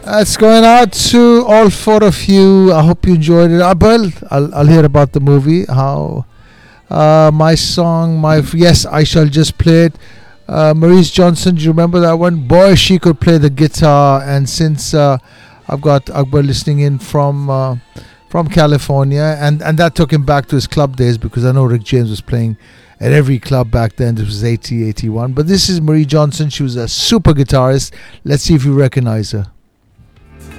It's going out to all four of you. I hope you enjoyed it. Well, I'll hear about the movie. How my song, yes, I shall just play it. Maurice Johnson, do you remember that one? Boy, she could play the guitar. And since I've got Akbar listening in from California, and that took him back to his club days because I know Rick James was playing at every club back then. This was 80, 81. But this is Marie Johnson. She was a super guitarist. Let's see if you recognize her.